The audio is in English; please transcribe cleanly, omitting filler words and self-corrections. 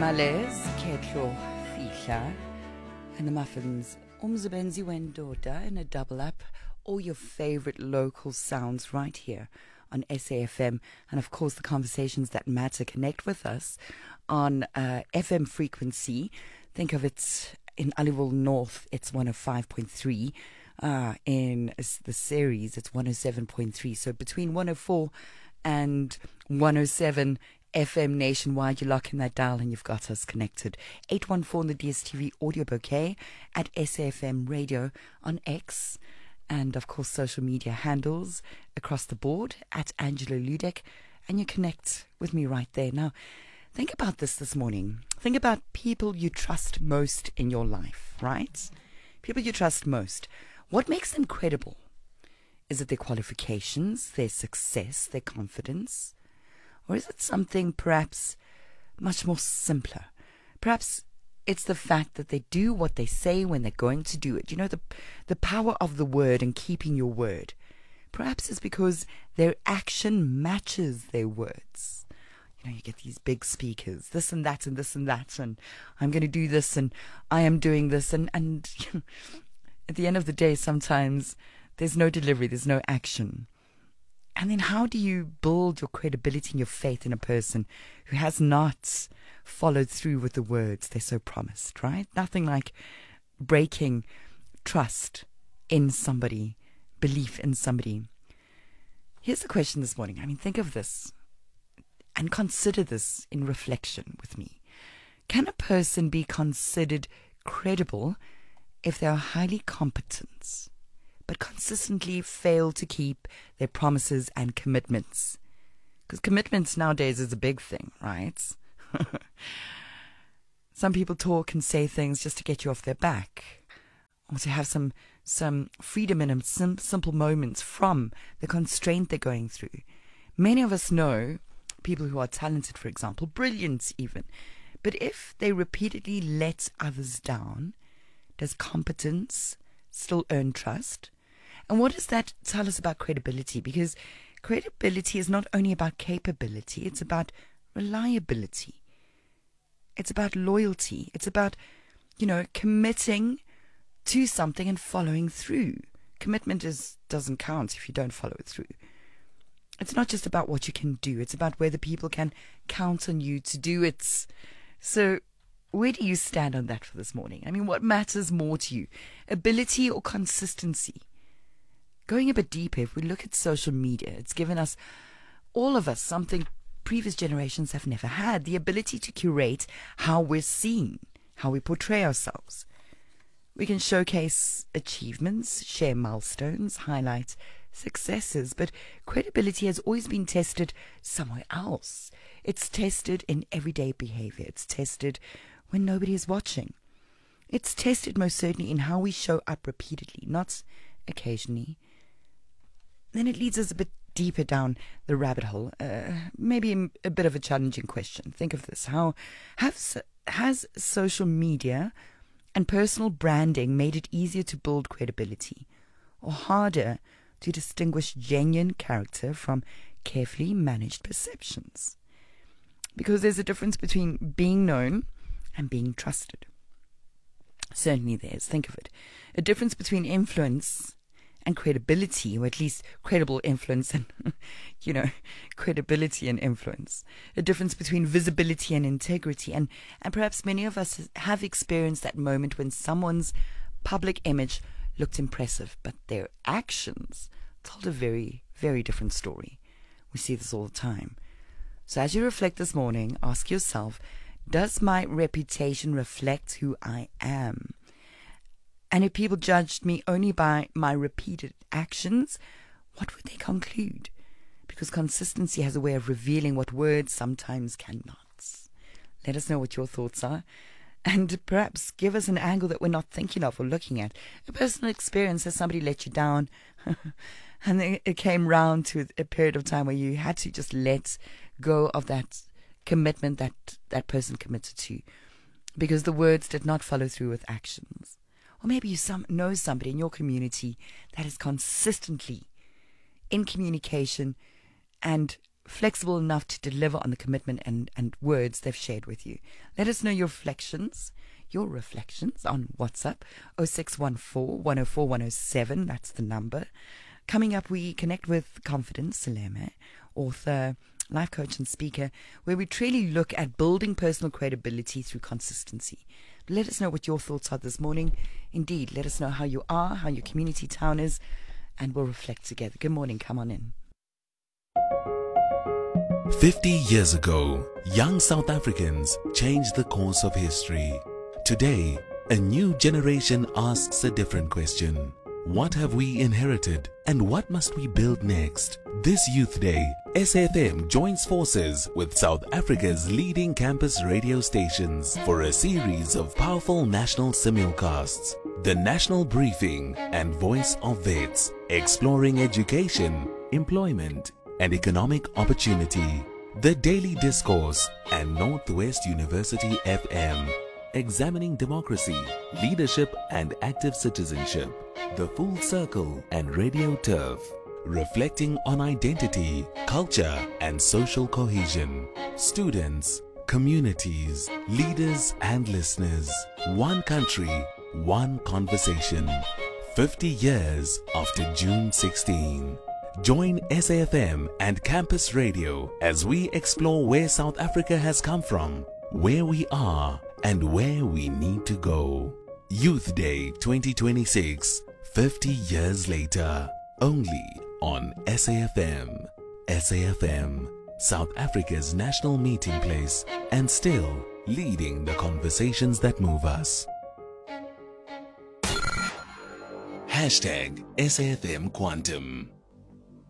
Malez, Ketlo, Fihla, and the Muffins, Umzabenzi Wendoda in a double up, all your favorite local sounds right here on SAFM, and of course the conversations that matter. Connect with us on FM frequency. Think of it in Aliwal North, it's 105.3. In the series, it's 107.3. So between 104 and 107 FM nationwide, you lock in that dial and you've got us connected. 814 on the DSTV audio bouquet, at SAFM radio on X, and of course social media handles across the board at Angela Ludek, and you connect with me right there. Now, think about this morning. Think about people you trust most in your life, right? People you trust most. What makes them credible? Is it their qualifications, their success, their confidence? Or is it something perhaps much more simpler? Perhaps it's the fact that they do what they say when they're going to do it. You know, the power of the word and keeping your word. Perhaps it's because their action matches their words. You know, you get these big speakers, this and that and this and that, and I'm going to do this and I am doing this. And at the end of the day, sometimes there's no delivery, there's no action. And then how do you build your credibility and your faith in a person who has not followed through with the words they so promised, right? Nothing like breaking trust in somebody, belief in somebody. Here's the question this morning. I mean, think of this and consider this in reflection with me. Can a person be considered credible if they are highly competent, but consistently fail to keep their promises and commitments? Because commitments nowadays is a big thing, right? Some people talk and say things just to get you off their back, or to have some freedom in simple moments from the constraint they're going through. Many of us know people who are talented, for example, brilliant even, but if they repeatedly let others down, does competence still earn trust? And what does that tell us about credibility? Because credibility is not only about capability, it's about reliability. It's about loyalty. It's about, committing to something and following through. Commitment doesn't count if you don't follow it through. It's not just about what you can do. It's about whether people can count on you to do it. So where do you stand on that for this morning? I mean, what matters more to you? Ability or consistency? Going a bit deeper, if we look at social media, it's given us, all of us, something previous generations have never had, the ability to curate how we're seen, how we portray ourselves. We can showcase achievements, share milestones, highlight successes, but credibility has always been tested somewhere else. It's tested in everyday behavior. It's tested when nobody is watching. It's tested most certainly in how we show up repeatedly, not occasionally. Then it leads us a bit deeper down the rabbit hole, maybe a bit of a challenging question. Think of this. How has social media and personal branding made it easier to build credibility, or harder to distinguish genuine character from carefully managed perceptions? Because there's a difference between being known and being trusted. Certainly there is. Think of it. A difference between influence and credibility, or at least credible influence and, credibility and influence. A difference between visibility and integrity. And perhaps many of us have experienced that moment when someone's public image looked impressive, but their actions told a very, very different story. We see this all the time. So as you reflect this morning, ask yourself, does my reputation reflect who I am? And if people judged me only by my repeated actions, what would they conclude? Because consistency has a way of revealing what words sometimes cannot. Let us know what your thoughts are, and perhaps give us an angle that we're not thinking of or looking at. A personal experience as somebody let you down, and it came round to a period of time where you had to just let go of that commitment that person committed to, because the words did not follow through with actions. Or maybe you know somebody in your community that is consistently in communication and flexible enough to deliver on the commitment and words they've shared with you. Let us know your reflections on WhatsApp 0614 104 107. That's the number. Coming up, we connect with Confidence Saleme, author, life coach and speaker, where we truly look at building personal credibility through consistency. Let us know what your thoughts are this morning. Indeed, let us know how you are, how your community town is, and we'll reflect together. Good morning. Come on in. 50 years ago, young South Africans changed the course of history. Today, a new generation asks a different question. What have we inherited and what must we build next? This Youth Day, SAFM joins forces with South Africa's leading campus radio stations for a series of powerful national simulcasts. The National Briefing and Voice of Vets, exploring education, employment, and economic opportunity. The Daily Discourse and Northwest University FM, examining democracy, leadership, and active citizenship. The Full Circle and Radio Turf, reflecting on identity, culture, and social cohesion. Students, communities, leaders, and listeners. One country, one conversation. 50 years after June 16. Join SAFM and Campus Radio as we explore where South Africa has come from, where we are, and where we need to go. Youth Day 2026, 50 years later, only on SAFM. SAFM, South Africa's national meeting place, and still leading the conversations that move us. #SAFM Quantum.